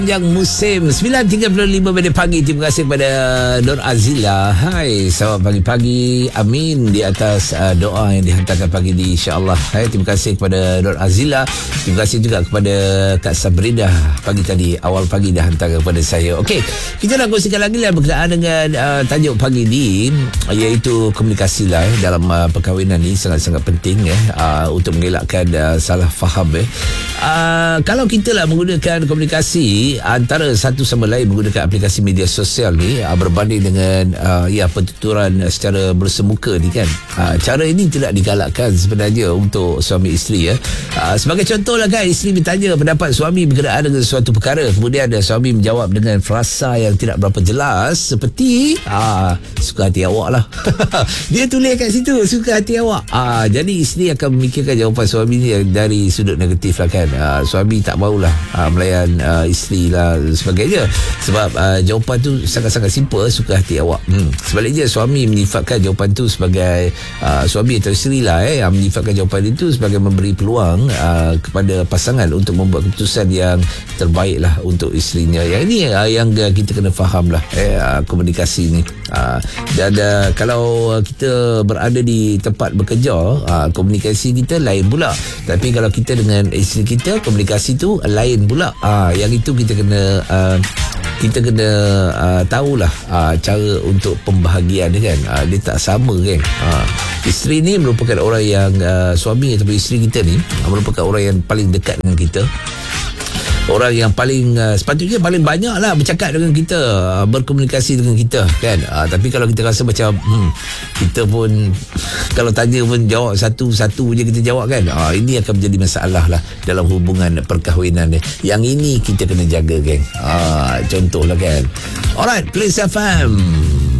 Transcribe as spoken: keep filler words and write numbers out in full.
Panjang musim sembilan tiga puluh lima minit pagi. Terima kasih kepada Nur Azila. Hai, selamat pagi-pagi. Amin di atas uh, doa yang dihantarkan pagi ni, insya-Allah. Hai, terima kasih kepada Nur Azila. Terima kasih juga kepada Kak Sabrina pagi tadi, awal pagi dah hantar kepada saya. Okey, kita nak kongsikan lagi lah berkenaan dengan uh, tajuk pagi ni, iaitu komunikasi lah eh, dalam uh, perkahwinan ni sangat-sangat penting eh, uh, untuk mengelakkan uh, salah faham eh. Uh, kalau kita lah menggunakan komunikasi antara satu sama lain menggunakan aplikasi media sosial ni uh, berbanding dengan uh, ya pertuturan secara bersemuka ni kan, uh, cara ini tidak digalakkan sebenarnya untuk suami isteri ya. Uh, sebagai contoh lah kan, isteri bertanya pendapat suami berkenaan dengan sesuatu perkara, kemudian ada suami menjawab dengan frasa yang tidak berapa jelas seperti uh, suka hati awak lah. Dia tulis kat situ suka hati awak. Uh, jadi isteri akan memikirkan jawapan suami ni dari sudut negatif lah kan. Uh, suami tak maulah uh, melayan uh, isteri lah sebagainya, sebab uh, jawapan tu sangat-sangat simple, suka hati awak. hmm. Sebaliknya suami menyifatkan jawapan tu sebagai uh, suami atau isteri lah eh, menyifatkan jawapan itu sebagai memberi peluang uh, kepada pasangan untuk membuat keputusan yang terbaik lah untuk isterinya. Yang ini uh, yang uh, kita kena faham lah eh, uh, komunikasi ni. uh, dan uh, kalau kita berada di tempat bekerja, uh, komunikasi kita lain pula, tapi kalau kita dengan isteri kita, komunikasi tu lain pula. uh, yang itu kita kena uh, kita kena uh, tahulah uh, cara untuk pembahagian dia kan. Uh, dia tak sama kan. Uh, isteri ni merupakan orang yang uh, suami ataupun isteri kita ni uh, merupakan orang yang paling dekat dengan kita, orang yang paling uh, sepatutnya paling banyak lah bercakap dengan kita, uh, berkomunikasi dengan kita kan. uh, tapi kalau kita rasa macam hmm, kita pun kalau tanya pun jawab satu-satu je kita jawab kan, uh, ini akan menjadi masalah lah dalam hubungan perkahwinan ni. Yang ini kita kena jaga geng. uh, contoh lah kan. Alright, Police F M